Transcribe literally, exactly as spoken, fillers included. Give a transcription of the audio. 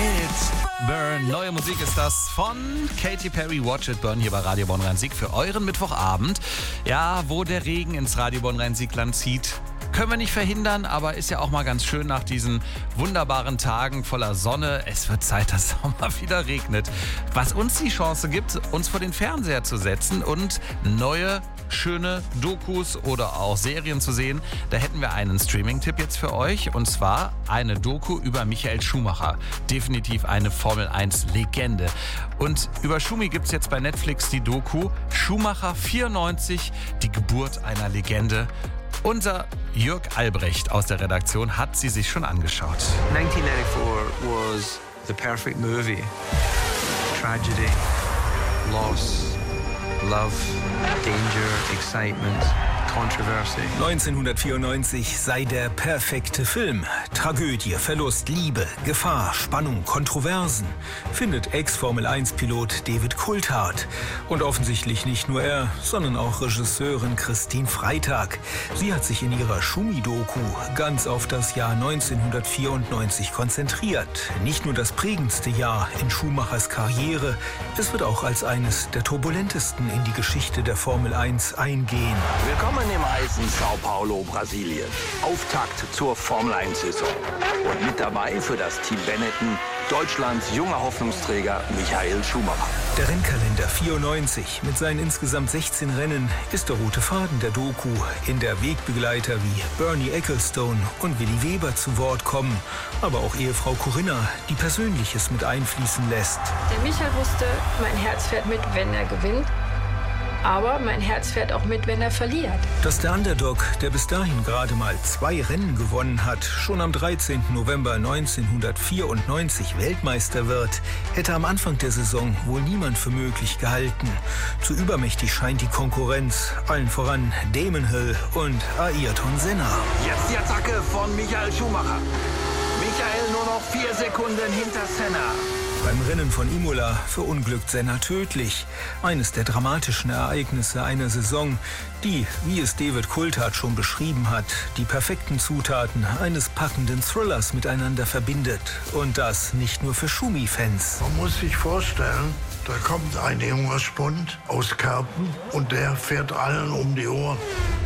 It Burn. Neue Musik ist das von Katy Perry. Watch It Burn hier bei Radio Bonn-Rhein-Sieg für euren Mittwochabend. Ja, wo der Regen ins Radio Bonn-Rhein-Sieg-Land zieht, können wir nicht verhindern, aber ist ja auch mal ganz schön nach diesen wunderbaren Tagen voller Sonne. Es wird Zeit, dass es auch mal wieder regnet. Was uns die Chance gibt, uns vor den Fernseher zu setzen und neue schöne Dokus oder auch Serien zu sehen. Da hätten wir einen Streaming-Tipp jetzt für euch, und zwar eine Doku über Michael Schumacher. Definitiv eine Formel eins Legende. Und über Schumi gibt es jetzt bei Netflix die Doku Schumacher vierundneunzig, die Geburt einer Legende. Unser Jörg Albrecht aus der Redaktion hat sie sich schon angeschaut. nineteen ninety-four was the perfect movie. Tragedy, loss, love, danger, excitement, controversy. neunzehnhundertvierundneunzig sei der perfekte Film. Tragödie, Verlust, Liebe, Gefahr, Spannung, Kontroversen, findet Ex-Formel eins Pilot David Coulthard. Und offensichtlich nicht nur er, sondern auch Regisseurin Christine Freitag. Sie hat sich in ihrer Schumi-Doku ganz auf das Jahr neunzehnhundertvierundneunzig konzentriert. Nicht nur das prägendste Jahr in Schumachers Karriere, es wird auch als eines der turbulentesten in die Geschichte der Formel eins eingehen. Willkommen im heißen Sao Paulo, Brasilien. Auftakt zur Formel eins Saison. Und mit dabei für das Team Benetton Deutschlands junger Hoffnungsträger Michael Schumacher. Der Rennkalender vierundneunzig mit seinen insgesamt sechzehn Rennen ist der rote Faden der Doku, in der Wegbegleiter wie Bernie Ecclestone und Willi Weber zu Wort kommen, aber auch Ehefrau Corinna, die Persönliches mit einfließen lässt. Der Michael wusste, mein Herz fährt mit, wenn er gewinnt. Aber mein Herz fährt auch mit, wenn er verliert. Dass der Underdog, der bis dahin gerade mal zwei Rennen gewonnen hat, schon am dreizehnten November neunzehnhundertvierundneunzig Weltmeister wird, hätte am Anfang der Saison wohl niemand für möglich gehalten. Zu übermächtig scheint die Konkurrenz, allen voran Damon Hill und Ayrton Senna. Jetzt die Attacke von Michael Schumacher. Michael nur noch vier Sekunden hinter Senna. Beim Rennen von Imola verunglückt Senna tödlich. Eines der dramatischen Ereignisse einer Saison, die, wie es David Coulthard schon beschrieben hat, die perfekten Zutaten eines packenden Thrillers miteinander verbindet. Und das nicht nur für Schumi-Fans. Man muss sich vorstellen, da kommt ein junger Spund aus Kerpen und der fährt allen um die Ohren.